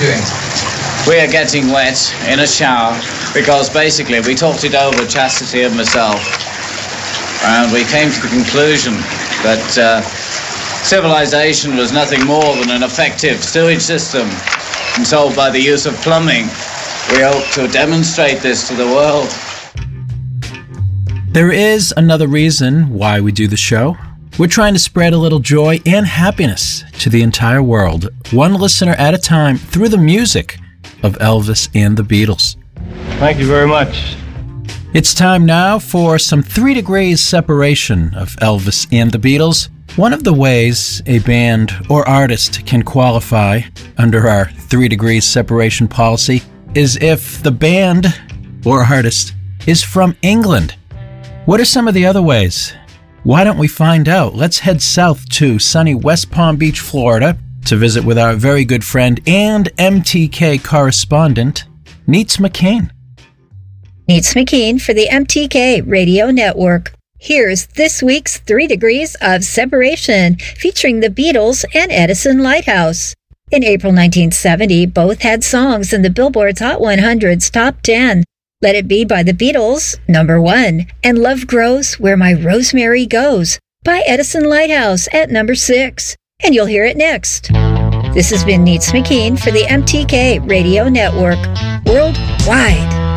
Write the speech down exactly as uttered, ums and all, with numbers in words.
doing? We are getting wet in a shower because basically we talked it over, Chastity and myself, and we came to the conclusion that uh, civilization was nothing more than an effective sewage system. And so by the use of plumbing, we hope to demonstrate this to the world. There is another reason why we do the show. We're trying to spread a little joy and happiness to the entire world, one listener at a time, through the music of Elvis and the Beatles. Thank you very much. It's time now for some three degrees separation of Elvis and the Beatles. One of the ways a band or artist can qualify under our three degrees separation policy is if the band or artist is from England. What are some of the other ways? Why don't we find out? Let's head south to sunny West Palm Beach, Florida, to visit with our very good friend and M T K correspondent, Neets McKean. Neets McKean for the M T K Radio Network. Here's this week's Three Degrees of Separation, featuring the Beatles and Edison Lighthouse. In April nineteen seventy, both had songs in the Billboard's Hot one hundred's Top ten. Let It Be by the Beatles, number one, and Love Grows Where My Rosemary Goes by Edison Lighthouse at number six. And you'll hear it next. This has been Neets McKean for the M T K Radio Network, worldwide.